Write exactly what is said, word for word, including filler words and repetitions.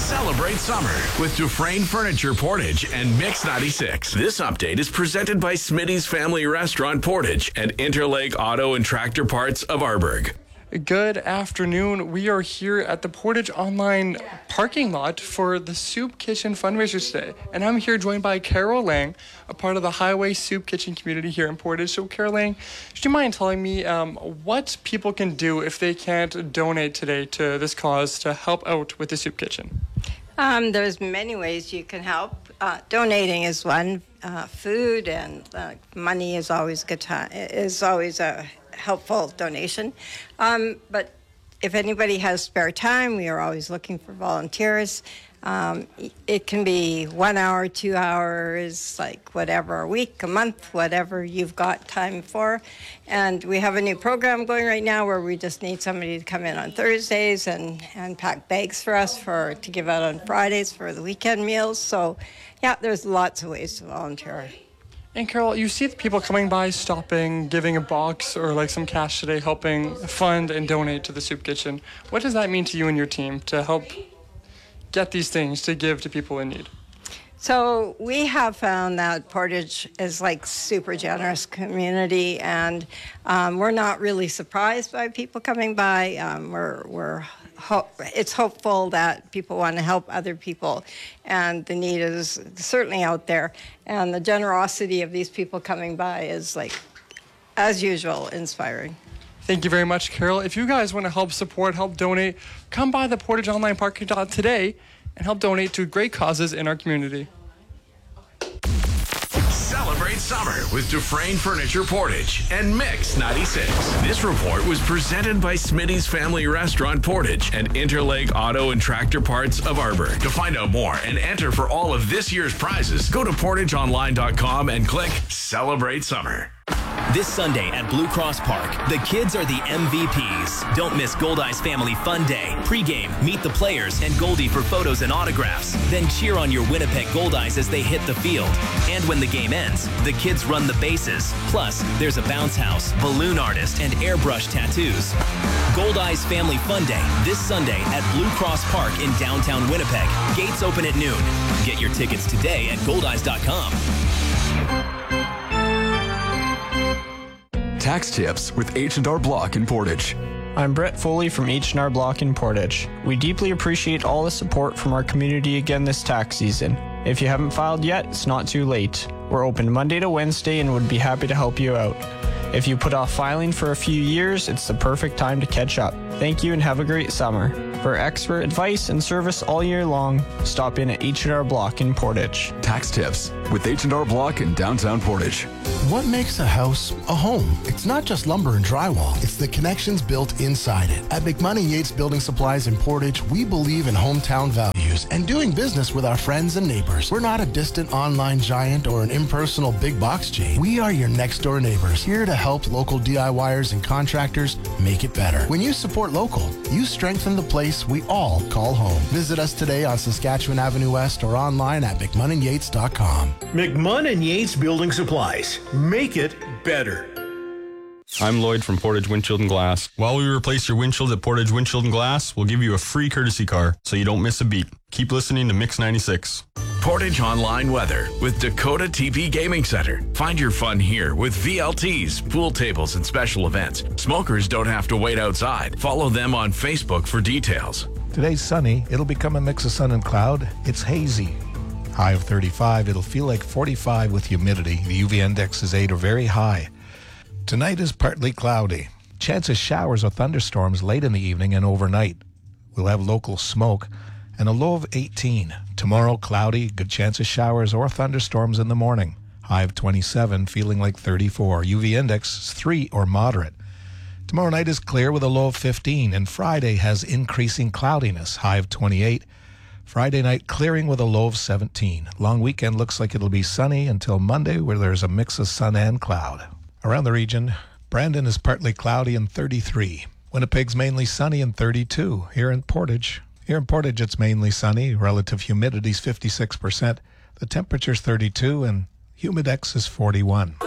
Celebrate summer with Dufresne Furniture Portage and Mix ninety-six. This update is presented by Smitty's Family Restaurant Portage and Interlake Auto and Tractor Parts of Arborg. Good afternoon. We are here at the Portage Online parking lot for the Soup Kitchen fundraiser today. And I'm here joined by Carol Lang, a part of the Highway Soup Kitchen community here in Portage. So Carol Lang, do you mind telling me um, what people can do if they can't donate today to this cause to help out with the Soup Kitchen? Um, there's many ways you can help. Uh, donating is one. Uh, food and uh, money is always good time, is always a helpful donation. Um, but if anybody has spare time, we are always looking for volunteers. Um, it can be one hour, two hours, like whatever, a week, a month, whatever you've got time for. And we have a new program going right now where we just need somebody to come in on Thursdays and, and pack bags for us for to give out on Fridays for the weekend meals. So, yeah, there's lots of ways to volunteer. And Carol, you see the people coming by, stopping, giving a box or like some cash today, helping fund and donate to the Soup Kitchen. What does that mean to you and your team to help get these things to give to people in need? So we have found that Portage is like super generous community, and um, we're not really surprised by people coming by. Um, we're we're ho- it's hopeful that people want to help other people, and the need is certainly out there. And the generosity of these people coming by is, like, as usual, inspiring. Thank you very much, Carol. If you guys want to help support, help donate, come by the Portage Online parking lot today and help donate to great causes in our community. Celebrate summer with Dufresne Furniture Portage and Mix ninety-six. This report was presented by Smitty's Family Restaurant Portage and Interlake Auto and Tractor Parts of Arborg. To find out more and enter for all of this year's prizes, go to portage online dot com and click Celebrate Summer. This Sunday at Blue Cross Park, the kids are the M V Ps. Don't miss Goldeyes Family Fun Day. Pre-game, meet the players and Goldie for photos and autographs. Then cheer on your Winnipeg Goldeyes as they hit the field. And when the game ends, the kids run the bases. Plus, there's a bounce house, balloon artist, and airbrush tattoos. Goldeyes Family Fun Day this Sunday at Blue Cross Park in downtown Winnipeg. Gates open at noon. Get your tickets today at goldeyes dot com. Tax tips with H and R Block in Portage. I'm Brett Foley from H and R Block in Portage. We deeply appreciate all the support from our community again this tax season. If you haven't filed yet, it's not too late. We're open Monday to Wednesday and would be happy to help you out. If you put off filing for a few years, it's the perfect time to catch up. Thank you and have a great summer. For expert advice and service all year long, stop in at H and R Block in Portage. Tax tips with H and R Block in downtown Portage. What makes a house a home? It's not just lumber and drywall. It's the connections built inside it. At McMahon Yates Building Supplies in Portage, we believe in hometown values and doing business with our friends and neighbors. We're not a distant online giant or an impersonal big box chain. We are your next door neighbors, here to help local DIYers and contractors make it better. When you support local, you strengthen the place we all call home. Visit us today on Saskatchewan Avenue West or online at mcmunn yates dot com. McMunn and Yates Building Supplies. Make it better. I'm Lloyd from Portage Windshield and Glass. While we replace your windshield at Portage Windshield and Glass, we'll give you a free courtesy car so you don't miss a beat. Keep listening to Mix ninety-six. Portage Online Weather with Dakota T P Gaming Center. Find your fun here with V L Ts, pool tables, and special events. Smokers don't have to wait outside. Follow them on Facebook for details. Today's sunny. It'll become a mix of sun and cloud. It's hazy. High of thirty-five. It'll feel like forty-five with humidity. The U V index is eight or very high. Tonight is partly cloudy. Chance of showers or thunderstorms late in the evening and overnight. We'll have local smoke and a low of eighteen. Tomorrow, cloudy, good chance of showers or thunderstorms in the morning. High of twenty-seven, feeling like thirty-four. U V index is three or moderate. Tomorrow night is clear with a low of fifteen, and Friday has increasing cloudiness. High of twenty-eight. Friday night clearing with a low of seventeen. Long weekend looks like it'll be sunny until Monday, where there's a mix of sun and cloud. Around the region, Brandon is partly cloudy and thirty-three. Winnipeg's mainly sunny and thirty-two. Here in Portage, here in Portage it's mainly sunny. Relative humidity's fifty-six percent. The temperature's thirty-two and humidex is forty-one.